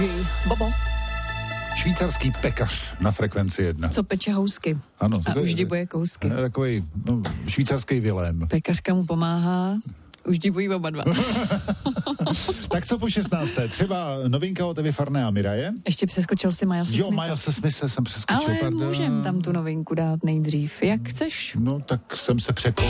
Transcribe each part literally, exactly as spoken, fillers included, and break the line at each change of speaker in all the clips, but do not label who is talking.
Bobo.
Švýcarský pekař na Frekvenci jedna.
Co peče housky.
Ano.
A už dibuje kousky.
Takový no, švýcarský Vilém.
Pekařka mu pomáhá, už dibují oba dva.
Tak co po šestnácté? Třeba novinka od Evy Farné a Miraje?
Ještě přeskočil si Milese
Jo,
Smitha.
Milese Smitha jsem přeskočil.
Ale
pardon.
můžem tam tu novinku dát nejdřív. Jak chceš?
No, tak jsem se překol.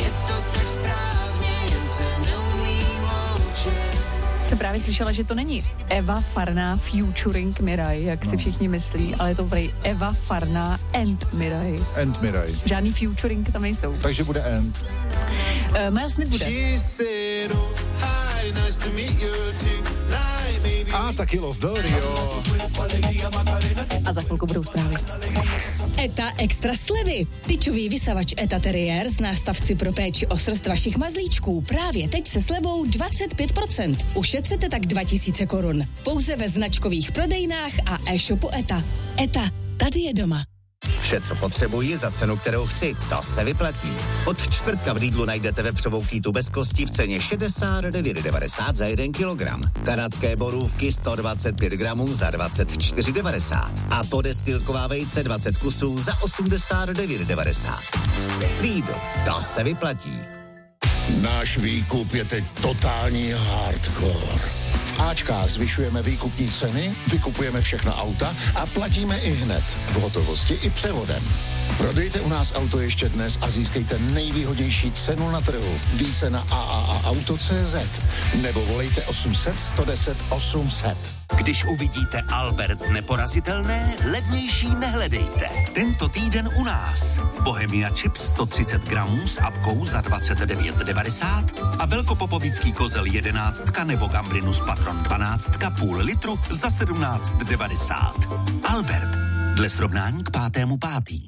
Jsem právě slyšela, že to není Eva Farná featuring Miraj, jak si
no.
všichni myslí, ale je to prej Eva Farná and Miraj.
And Miraj.
Žádný featuring tam nejsou.
Takže bude and.
Uh, Maja Smith bude.
A taky Los Del Rio.
A za chvilku budou zprávy.
ETA extra slevy. Tyčový vysavač ETA Terrier z nástavci pro péči o srst vašich mazlíčků právě teď se slevou dvacet pět procent. Ušetřete tak dva tisíce korun. Pouze ve značkových prodejnách a e-shopu ETA. ETA, tady je doma.
Vše, co potřebuji za cenu, kterou chci, to se vyplatí. Od čtvrtka v Lidlu najdete vepřovou kýtu bez kosti v ceně šedesát devět devadesát za jeden kilogram. Kanadské borůvky sto dvacet pět gramů za dvacet čtyři devadesát. A podestilková vejce dvacet kusů za osmdesát devět devadesát. Lidl, to se vyplatí.
Náš výkup je teď totální hardcore. V Ačkách zvyšujeme výkupní ceny, vykupujeme všechna auta a platíme i hned, v hotovosti i převodem. Prodejte u nás auto ještě dnes a získejte nejvýhodnější cenu na trhu. Více na a a a auto tečka cé zet nebo volejte osm set, sto deset, osm set.
Když uvidíte Albert neporazitelné, levnější nehledejte. Tento týden u nás. Bohemia Chips sto třicet gramů s apkou za dvacet devět devadesát a velkopopovický kozel jedenáctka nebo Gambrinus Patron dvanáctka půl litru za sedmnáct devadesát. Albert. Dle srovnání k pátému pátý.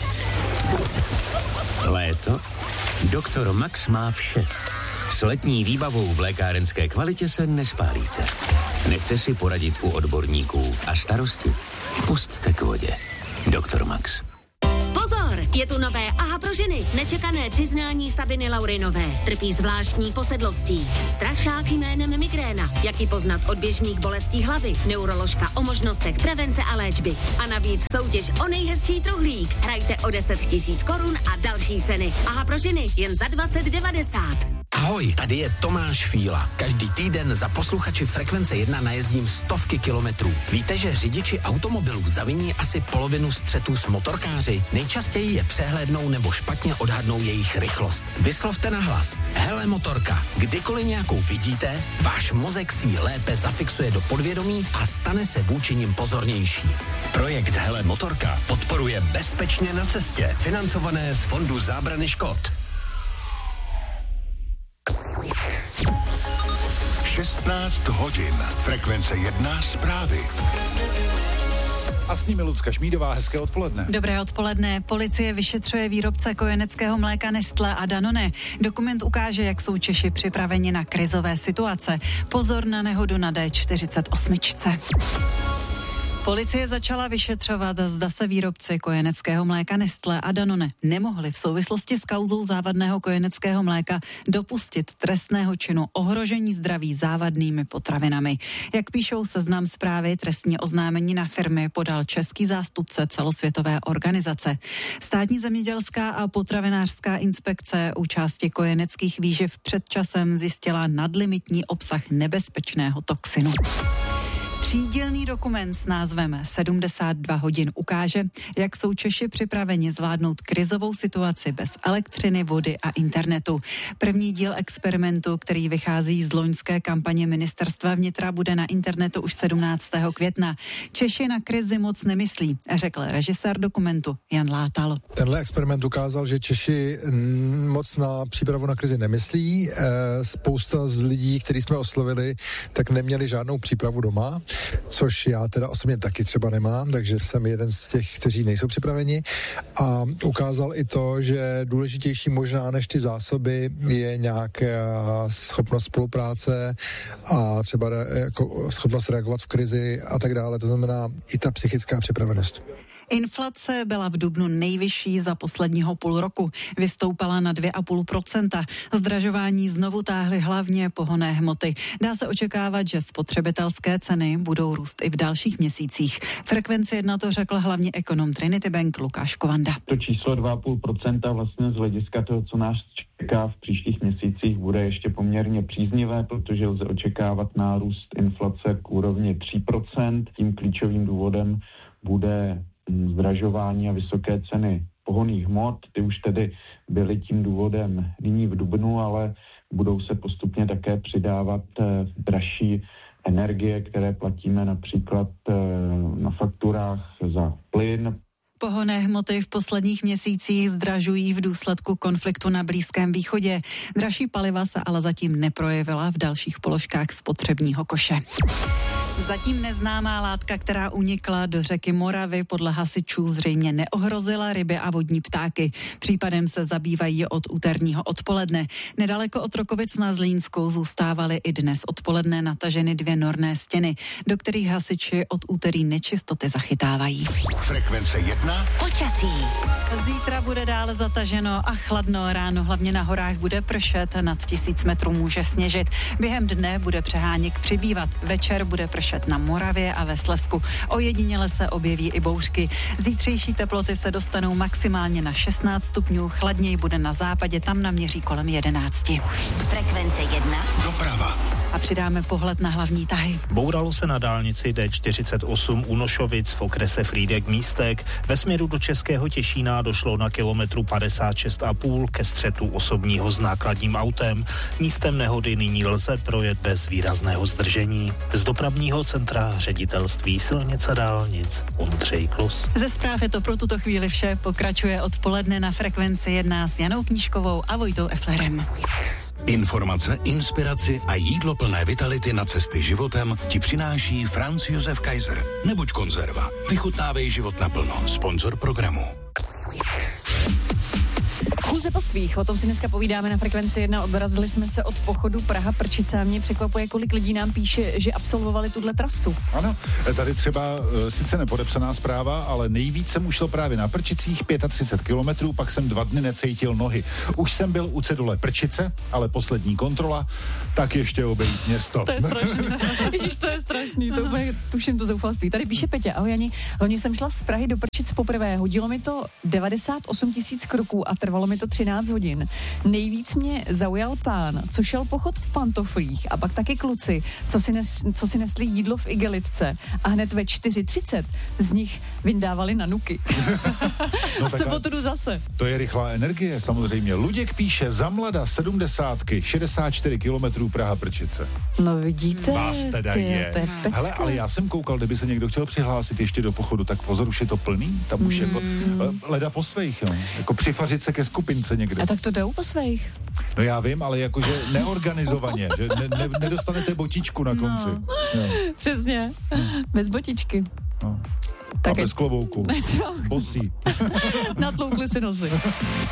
Léto? Doktor Max má vše. S letní výbavou v lékárenské kvalitě se nespálíte. Nechte si poradit u odborníků a starosti pusťte k vodě. Doktor Max.
Pozor, je tu nové Aha pro ženy. Nečekané přiznání Sabiny Laurinové. Trpí zvláštní posedlostí. Strašák jménem migréna. Jak ji poznat od běžných bolestí hlavy. Neuroložka o možnostech prevence a léčby. A navíc soutěž o nejhezčí truhlík. Hrajte o deset tisíc korun a další ceny. Aha pro ženy jen za dvacet devadesát.
Ahoj, tady je Tomáš Fíla. Každý týden za posluchači Frekvence jedna najezdím stovky kilometrů. Víte, že řidiči automobilů zaviní asi polovinu střetů s motorkáři? Nejčastěji je přehlédnou nebo špatně odhadnou jejich rychlost. Vyslovte nahlas. Hele motorka, kdykoliv nějakou vidíte, váš mozek si ji lépe zafixuje do podvědomí a stane se vůči nim pozornější.
Projekt Hele motorka podporuje Bezpečně na cestě, financované z Fondu zábrany škod.
šestnáct hodin. Frekvence jedna zprávy.
A s nimi Lucka Šmídová, hezké odpoledne.
Dobré odpoledne. Policie vyšetřuje výrobce kojeneckého mléka Nestlé a Danone. Dokument ukáže, jak jsou Češi připraveni na krizové situace. Pozor na nehodu na dé čtyřicet osm. Policie začala vyšetřovat, zda se výrobci kojeneckého mléka Nestlé a Danone nemohli v souvislosti s kauzou závadného kojeneckého mléka dopustit trestného činu ohrožení zdraví závadnými potravinami. Jak píšou Seznam Zprávy, trestní oznámení na firmy podal český zástupce celosvětové organizace. Státní zemědělská a potravinářská inspekce u části kojeneckých výživ před časem zjistila nadlimitní obsah nebezpečného toxinu. Třídílný dokument s názvem sedmdesát dva hodin ukáže, jak jsou Češi připraveni zvládnout krizovou situaci bez elektřiny, vody a internetu. První díl experimentu, který vychází z loňské kampaně Ministerstva vnitra, bude na internetu už sedmnáctého května. Češi na krizi moc nemyslí, řekl režisér dokumentu Jan Látal.
Tenhle experiment ukázal, že Češi moc na přípravu na krizi nemyslí. Spousta z lidí, který jsme oslovili, tak neměli žádnou přípravu doma, což já teda osobně taky třeba nemám, takže jsem jeden z těch, kteří nejsou připraveni, a ukázal i to, že důležitější možná než ty zásoby je nějaká schopnost spolupráce a třeba re, jako schopnost reagovat v krizi a tak dále, to znamená i ta psychická připravenost.
Inflace byla v dubnu nejvyšší za posledního půl roku. Vystoupala na dvě a půl procenta. Zdražování znovu táhly hlavně pohonné hmoty. Dá se očekávat, že spotřebitelské ceny budou růst i v dalších měsících. Frekvenci jedna to řekl hlavní ekonom Trinity Bank Lukáš Kovanda.
To číslo dva a půl procenta vlastně z hlediska toho, co nás čeká v příštích měsících, bude ještě poměrně příznivé, protože lze očekávat nárůst inflace k úrovni tři procenta. Tím klíčovým důvodem bude zdražování a vysoké ceny pohonných hmot. Ty už tedy byly tím důvodem nyní v dubnu, ale budou se postupně také přidávat dražší energie, které platíme například na fakturách za plyn.
Pohonné hmoty v posledních měsících zdražují v důsledku konfliktu na Blízkém východě. Dražší paliva se ale zatím neprojevila v dalších položkách spotřebního koše. Zatím neznámá látka, která unikla do řeky Moravy, podle hasičů zřejmě neohrozila ryby a vodní ptáky. Případem se zabývají od úterního odpoledne. Nedaleko od Rokovic na Zlínsku zůstávaly i dnes odpoledne nataženy dvě norné stěny, do kterých hasiči od úterý nečistoty zachytávají.
Frekvence jedna.
Počasí.
Zítra bude dále zataženo a chladno. Ráno hlavně na horách bude pršet, nad tisíc metrů může sněžit. Během dne bude přeháněk přibývat. Večer bude pršet na Moravě a ve Slezsku. Ojediněle se objeví i bouřky. Zítřejší teploty se dostanou maximálně na šestnáct stupňů, chladněji bude na západě, tam naměří kolem jedenácti.
Frekvence jedna.
Doprava.
A přidáme pohled na hlavní tahy.
Bouralo se na dálnici D čtyřicet osm u Nošovic v okrese Frýdek-Místek. Ve směru do Českého Těšína došlo na kilometru padesát šest a půl ke střetu osobního s nákladním autem. Místem nehody nyní lze projet bez výrazného zdržení. Z dopravního centra ředitelství silnic a dálnic Ondřej Klus.
Ze zpráv je to pro tuto chvíli vše. Pokračuje odpoledne na Frekvenci jedna s Janou Knížkovou a Vojtou Eflerem.
Informace, inspiraci a jídlo plné vitality na cesty životem ti přináší Franz Josef Kaiser. Nebuď konzerva. Vychutnávej život naplno. Sponzor programu.
Chůze po svých, o tom si dneska povídáme na Frekvenci jedna. Odrazili jsme se od pochodu Praha Prčice a mě překvapuje, kolik lidí nám píše, že absolvovali tuhle trasu.
Ano, tady třeba sice nepodepsaná zpráva, ale nejvíc jsem ušel právě na Prčicích, třicet pět kilometrů, pak jsem dva dny necítil nohy. Už jsem byl u cedule Prčice, ale poslední kontrola, tak ještě obejít město.
To je strašný. Ježiš, to je strašný, to úplně tuším to zoufalství. Tady píše Petě, ahoj Jani, loni jsem šla z Prahy do Prčic poprvé, hodilo mi to devadesát osm tisíc kroků a trvalo mi to třináct hodin. Nejvíc mě zaujal pán, co šel pochod v pantoflích a pak taky kluci, co si, nes, co si nesli jídlo v igelitce a hned ve čtyři třicet z nich vyndávali na nuky. No v sobotu jdu zase.
To je rychlá energie, samozřejmě. Luděk píše, za mlada sedmdesátky, šedesát čtyři kilometrů Praha Prčice.
No vidíte,
vás teda
ty,
je.
To je
Hele, ale já jsem koukal, kdyby se někdo chtěl přihlásit ještě do pochodu, tak pozor, už je to plný, tam už mm. jako leda po svých, jo. Jako přifařit se ke skupince někde.
A tak to jdou po svých.
No já vím, ale jakože neorganizovaně, že ne, ne, nedostanete botičku na konci.
No.
Jo.
Přesně, no. Bez botičky.
No.
Tak
a bez klobouku. Bosí.
Natloukli si nosy.